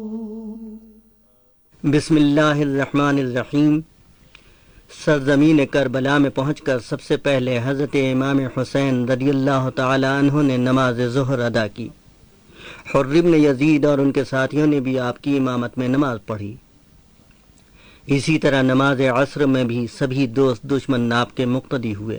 بسم اللہ الرحمن الرحیم۔ سرزمین کربلا میں پہنچ کر سب سے پہلے حضرت امام حسین رضی اللہ تعالی عنہ نے نماز ظہر ادا کی۔ حر بن یزید اور ان کے ساتھیوں نے بھی آپ کی امامت میں نماز پڑھی۔ اسی طرح نماز عصر میں بھی سبھی دوست دشمن آپ کے مقتدی ہوئے۔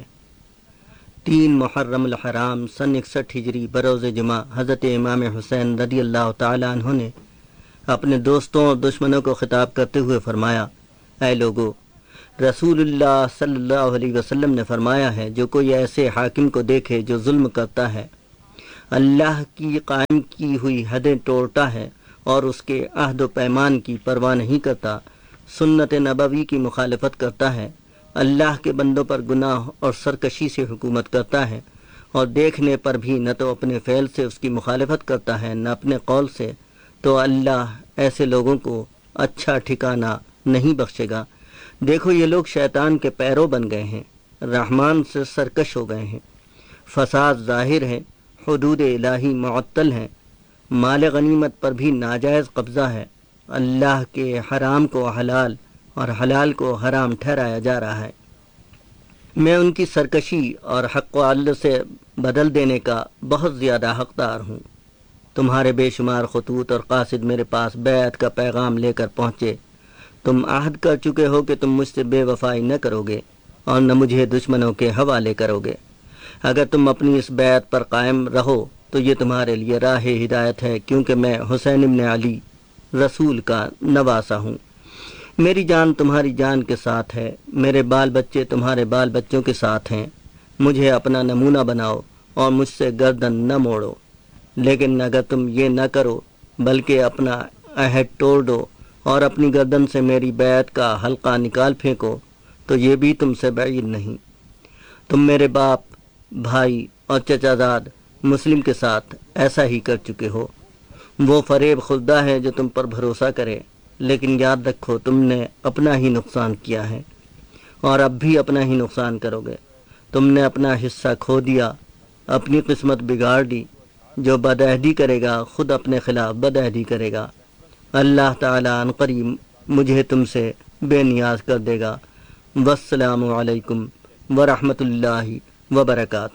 3 محرم الحرام سن 61 ہجری بروز جمعہ حضرت امام حسین رضی اللہ تعالی عنہ نے اپنے دوستوں اور دشمنوں کو خطاب کرتے ہوئے فرمایا، اے لوگو، رسول اللہ صلی اللہ علیہ وسلم نے فرمایا ہے، جو کوئی ایسے حاکم کو دیکھے جو ظلم کرتا ہے، اللہ کی قائم کی ہوئی حدیں توڑتا ہے اور اس کے عہد و پیمان کی پرواہ نہیں کرتا، سنت نبوی کی مخالفت کرتا ہے، اللہ کے بندوں پر گناہ اور سرکشی سے حکومت کرتا ہے، اور دیکھنے پر بھی نہ تو اپنے فعل سے اس کی مخالفت کرتا ہے نہ اپنے قول سے، تو اللہ ایسے لوگوں کو اچھا ٹھکانہ نہیں بخشے گا۔ دیکھو، یہ لوگ شیطان کے پیرو بن گئے ہیں، رحمان سے سرکش ہو گئے ہیں، فساد ظاہر ہے، حدود الہی معطل ہیں، مال غنیمت پر بھی ناجائز قبضہ ہے، اللہ کے حرام کو حلال اور حلال کو حرام ٹھہرایا جا رہا ہے۔ میں ان کی سرکشی اور حق و عدل سے بدل دینے کا بہت زیادہ حقدار ہوں۔ تمہارے بے شمار خطوط اور قاصد میرے پاس بیعت کا پیغام لے کر پہنچے۔ تم عہد کر چکے ہو کہ تم مجھ سے بے وفائی نہ کرو گے اور نہ مجھے دشمنوں کے حوالے کرو گے۔ اگر تم اپنی اس بیعت پر قائم رہو تو یہ تمہارے لیے راہ ہدایت ہے، کیونکہ میں حسین ابن علی رسول کا نواسا ہوں۔ میری جان تمہاری جان کے ساتھ ہے، میرے بال بچے تمہارے بال بچوں کے ساتھ ہیں۔ مجھے اپنا نمونہ بناؤ اور مجھ سے گردن نہ موڑو، لیکن اگر تم یہ نہ کرو بلکہ اپنا عہد توڑ دو اور اپنی گردن سے میری بیعت کا حلقہ نکال پھینکو تو یہ بھی تم سے بعید نہیں۔ تم میرے باپ، بھائی اور چچا زاد مسلم کے ساتھ ایسا ہی کر چکے ہو۔ وہ فریب خوردہ ہے جو تم پر بھروسہ کرے، لیکن یاد رکھو تم نے اپنا ہی نقصان کیا ہے اور اب بھی اپنا ہی نقصان کرو گے۔ تم نے اپنا حصہ کھو دیا، اپنی قسمت بگاڑ دی۔ جو بدعہدی کرے گا خود اپنے خلاف بدعہدی کرے گا۔ اللہ تعالیٰ عن قریب مجھے تم سے بے نیاز کر دے گا۔ والسلام علیکم ورحمۃ اللہ وبرکاتہ۔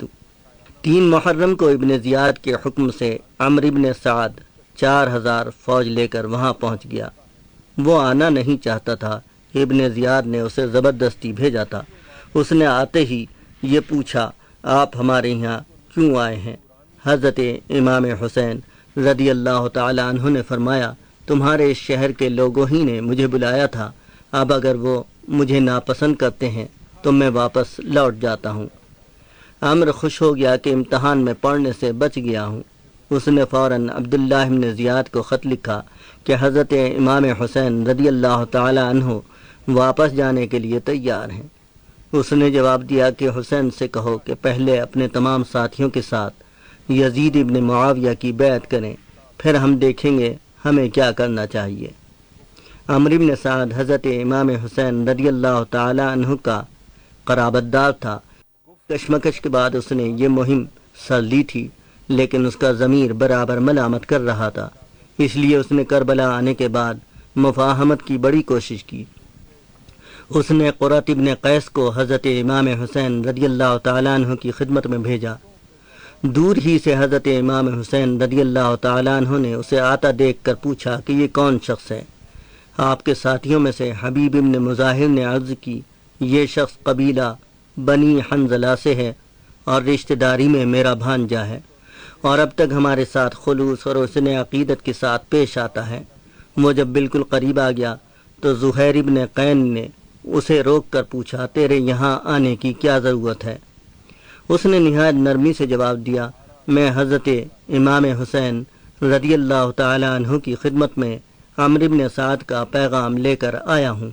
3 محرم کو ابن زیاد کے حکم سے عمرو بن سعد 4000 فوج لے کر وہاں پہنچ گیا۔ وہ آنا نہیں چاہتا تھا، ابن زیاد نے اسے زبردستی بھیجا تھا۔ اس نے آتے ہی یہ پوچھا، آپ ہمارے یہاں کیوں آئے ہیں؟ حضرت امام حسین رضی اللہ تعالی عنہ نے فرمایا، تمہارے اس شہر کے لوگوں ہی نے مجھے بلایا تھا، اب اگر وہ مجھے ناپسند کرتے ہیں تو میں واپس لوٹ جاتا ہوں۔ عمرو خوش ہو گیا کہ امتحان میں پڑھنے سے بچ گیا ہوں۔ اس نے فوراً عبداللہ بن زیاد کو خط لکھا کہ حضرت امام حسین رضی اللہ تعالی عنہ واپس جانے کے لیے تیار ہیں۔ اس نے جواب دیا کہ حسین سے کہو کہ پہلے اپنے تمام ساتھیوں کے ساتھ یزید ابن معاویہ کی بیعت کریں، پھر ہم دیکھیں گے ہمیں کیا کرنا چاہیے۔ عمرو بن سعد حضرت امام حسین رضی اللہ تعالی عنہ کا قرابت دار تھا۔ کشمکش کے بعد اس نے یہ مہم سر لی تھی، لیکن اس کا ضمیر برابر ملامت کر رہا تھا، اس لیے اس نے کربلا آنے کے بعد مفاہمت کی بڑی کوشش کی۔ اس نے قرۃ ابن قیس کو حضرت امام حسین رضی اللہ تعالی عنہ کی خدمت میں بھیجا۔ دور ہی سے حضرت امام حسین رضی اللہ تعالی عنہ نے اسے آتا دیکھ کر پوچھا کہ یہ کون شخص ہے؟ آپ کے ساتھیوں میں سے حبیب ابن مظاہر نے عرض کی، یہ شخص قبیلہ بنی حنظلہ سے ہے اور رشتہ داری میں میرا بھانجا ہے، اور اب تک ہمارے ساتھ خلوص اور حسن عقیدت کے ساتھ پیش آتا ہے۔ وہ جب بالکل قریب آ گیا تو زہیر ابن قین نے اسے روک کر پوچھا، تیرے یہاں آنے کی کیا ضرورت ہے؟ اس نے نہایت نرمی سے جواب دیا، میں حضرت امام حسین رضی اللہ تعالی عنہ کی خدمت میں عمرو بن سعد کا پیغام لے کر آیا ہوں۔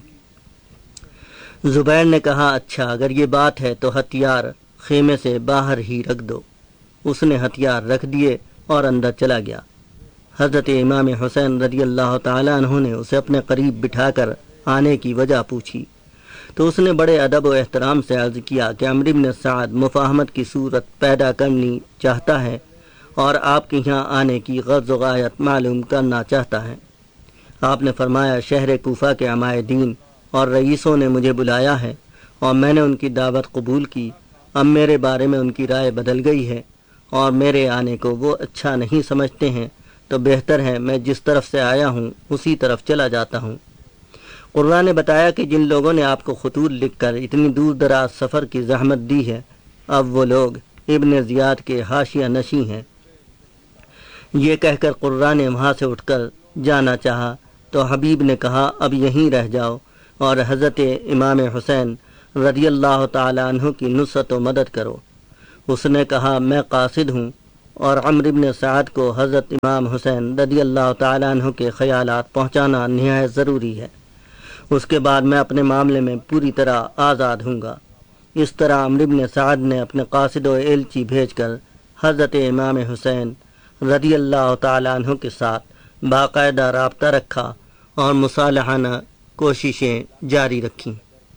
زبیر نے کہا، اچھا اگر یہ بات ہے تو ہتھیار خیمے سے باہر ہی رکھ دو۔ اس نے ہتھیار رکھ دیے اور اندر چلا گیا۔ حضرت امام حسین رضی اللہ تعالی عنہ نے اسے اپنے قریب بٹھا کر آنے کی وجہ پوچھی تو اس نے بڑے ادب و احترام سے عرض کیا کہ عمرو بن سعد مفاہمت کی صورت پیدا کرنی چاہتا ہے اور آپ کے یہاں آنے کی غرض و غایت معلوم کرنا چاہتا ہے۔ آپ نے فرمایا شہر کوفہ کے علماء دین اور رئیسوں نے مجھے بلایا ہے اور میں نے ان کی دعوت قبول کی، اب میرے بارے میں ان کی رائے بدل گئی ہے اور میرے آنے کو وہ اچھا نہیں سمجھتے ہیں، تو بہتر ہے میں جس طرف سے آیا ہوں اسی طرف چلا جاتا ہوں۔ قرآن نے بتایا کہ جن لوگوں نے آپ کو خطوط لکھ کر اتنی دور دراز سفر کی زحمت دی ہے، اب وہ لوگ ابن زیاد کے حاشیہ نشیں ہیں۔ یہ کہہ کر قرآن نے وہاں سے اٹھ کر جانا چاہا تو حبیب نے کہا اب یہیں رہ جاؤ اور حضرت امام حسین رضی اللہ تعالی عنہ کی نصرت و مدد کرو۔ اس نے کہا میں قاصد ہوں، اور عمرو بن سعد کو حضرت امام حسین رضی اللہ تعالی عنہ کے خیالات پہنچانا نہایت ضروری ہے، اس کے بعد میں اپنے معاملے میں پوری طرح آزاد ہوں گا۔ اس طرح عمرو بن سعد نے اپنے قاصد و ایلچی بھیج کر حضرت امام حسین رضی اللہ تعالی عنہ کے ساتھ باقاعدہ رابطہ رکھا اور مصالحانہ کوششیں جاری رکھیں۔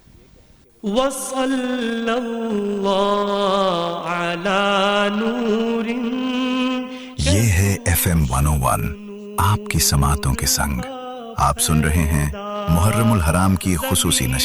وصلی اللہ علی نور۔ یہ ہے FM 101 آپ کی سماعتوں کے سنگ۔ آپ سن رہے ہیں محرم الحرام کی خصوصی نشر۔